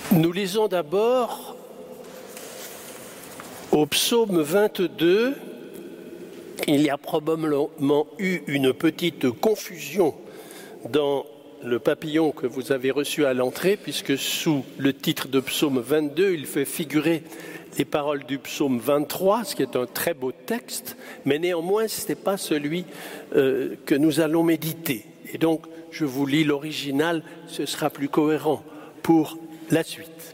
Nous lisons d'abord au psaume 22. Il y a probablement eu une petite confusion dans le papillon que vous avez reçu à l'entrée, puisque sous le titre de psaume 22, il fait figurer les paroles du psaume 23, ce qui est un très beau texte, mais néanmoins ce n'est pas celui que nous allons méditer. Et donc je vous lis l'original, ce sera plus cohérent pour la suite.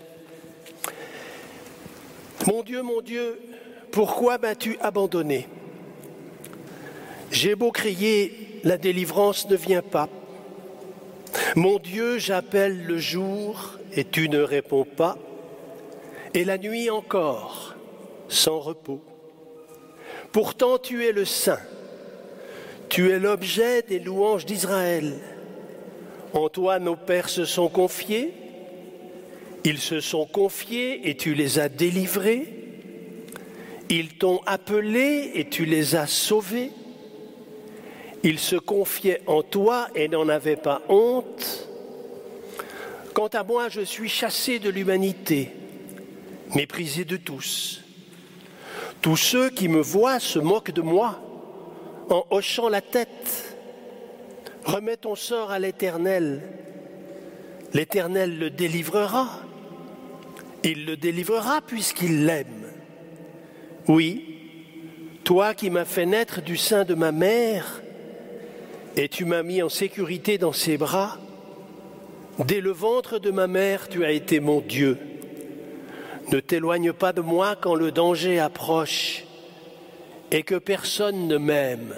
Mon Dieu, pourquoi m'as-tu abandonné ? J'ai beau crier, la délivrance ne vient pas. Mon Dieu, j'appelle le jour et tu ne réponds pas, et la nuit encore, sans repos. Pourtant tu es le Saint, tu es l'objet des louanges d'Israël. En toi nos pères se sont confiés, ils se sont confiés et tu les as délivrés. Ils t'ont appelé et tu les as sauvés. Ils se confiaient en toi et n'en avaient pas honte. Quant à moi, je suis chassé de l'humanité, méprisé de tous. Tous ceux qui me voient se moquent de moi en hochant la tête. Remets ton sort à l'Éternel. L'Éternel le délivrera. Il le délivrera puisqu'il l'aime. Oui, toi qui m'as fait naître du sein de ma mère, et tu m'as mis en sécurité dans ses bras, dès le ventre de ma mère, tu as été mon Dieu. Ne t'éloigne pas de moi quand le danger approche et que personne ne m'aime.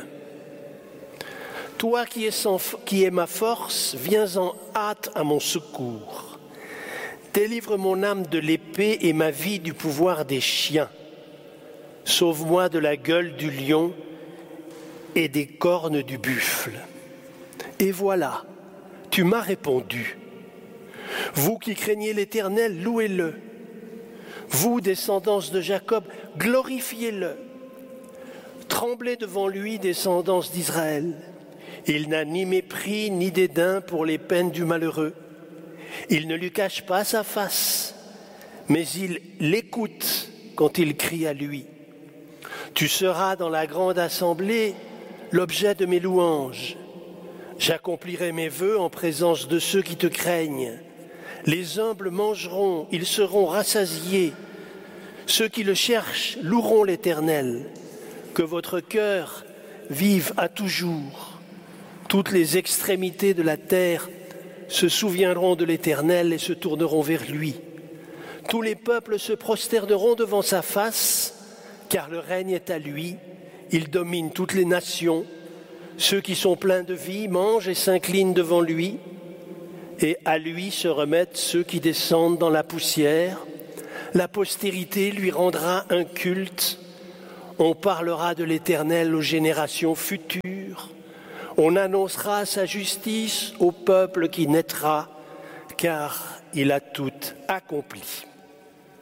Toi qui es ma force, viens en hâte à mon secours. Délivre mon âme de l'épée et ma vie du pouvoir des chiens. Sauve-moi de la gueule du lion et des cornes du buffle. Et voilà, tu m'as répondu. Vous qui craignez l'Éternel, louez-le. Vous, descendance de Jacob, glorifiez-le. Tremblez devant lui, descendance d'Israël. Il n'a ni mépris ni dédain pour les peines du malheureux. Il ne lui cache pas sa face, mais il l'écoute quand il crie à lui. Tu seras dans la grande assemblée l'objet de mes louanges. J'accomplirai mes vœux en présence de ceux qui te craignent. Les humbles mangeront, ils seront rassasiés. Ceux qui le cherchent loueront l'Éternel. Que votre cœur vive à toujours. Toutes les extrémités de la terre se souviendront de l'Éternel et se tourneront vers lui. Tous les peuples se prosterneront devant sa face, car le règne est à lui. Il domine toutes les nations. Ceux qui sont pleins de vie mangent et s'inclinent devant lui. Et à lui se remettent ceux qui descendent dans la poussière. La postérité lui rendra un culte. On parlera de l'Éternel aux générations futures. On annoncera sa justice au peuple qui naîtra, car il a tout accompli.